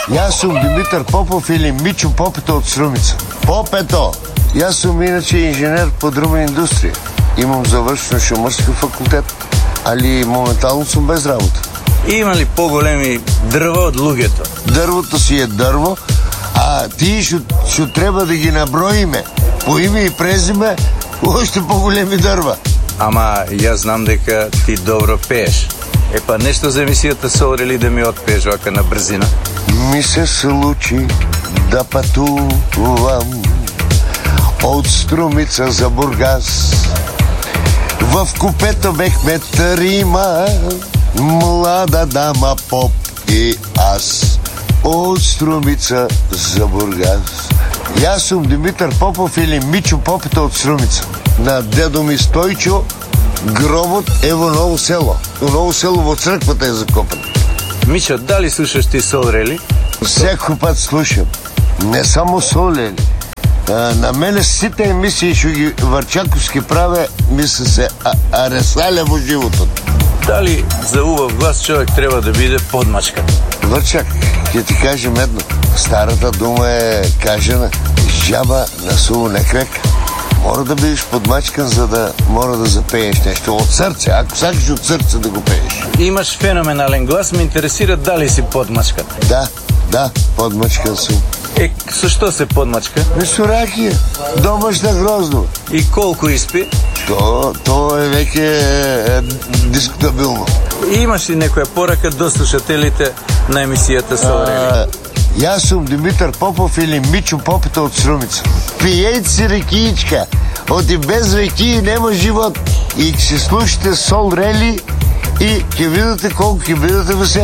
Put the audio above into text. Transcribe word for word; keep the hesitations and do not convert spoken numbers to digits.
Аз съм Димитър Попов или Мичо Попето от Срумица. Попето! Аз съм иначе инженер по друга индустрия. Имам завършен шумърски факултет, али моментално съм без работа. Има ли по-големи дърва от лугето? Дървото си е дърво, а ти ще трябва да ги наброиме. По име и презиме, още по-големи дърва. Ама я знам дека ти добро пееш. Е па нещо за емисията Солрели да ми отпееш вака на бързина? Ми се случи да пътувам от Струмица за Бургас. В купето бехме трима, млада дама, Поп и аз. От Струмица за Бургас. И аз съм Димитър Попов или Мичо Попето от Струмица. На дедо ми Стойчо гробът е в Ново село. В Ново село в църквата е закопан. Мичо, дали слушаш ти Солрели? Всеки път слушам. Не само Солрели. На мене сите емисии ще ги върчаковски правя, мисля се, а, аресаля в живото. Дали за убав глас човек трябва да биде подмачка? Върчак, ще ти кажем едно. Старата дума е кажена: жаба на суло не крека. Мора да бидеш подмачкан, за да мора да запееш нещо от сърце. Ако сакаш от сърце да го пееш. Имаш феноменален глас, ме интересира дали си подмачкан. Да, да, подмачкан съм. Е, защо се подмачка? Месоракия, домашна грозно. И колко изпи? То, то е веќе е, дискутабилно. И имаш ли некоя поръка до слушателите на емисията Солрели? Аз съм Димитър Попов или Мичо Попето от Срумица. Пиейте си рекиичка. От и без реки нема живот. И ще слушате Солрели и ќе видите колко ќе бидете весели.